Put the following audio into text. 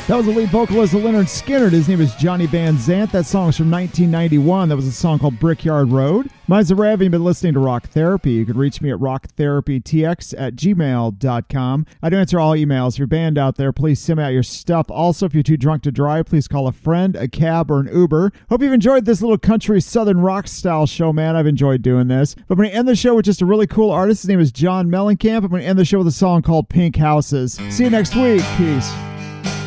That was the lead vocalist of Lynyrd Skynyrd. His name is Johnny Van Zant. That song's from 1991. That was a song called Brickyard Road. Mine's the Rev. You've been listening to Rock Therapy. You can reach me at rocktherapytx@gmail.com. I do answer all emails. If you're banned out there, please send me out your stuff. Also, if you're too drunk to drive, please call a friend, a cab, or an Uber. Hope you've enjoyed this little country southern rock style show, man. I've enjoyed doing this. But I'm going to end the show with just a really cool artist. His name is John Mellencamp. I'm going to end the show with a song called Pink Houses. See you next week. Peace.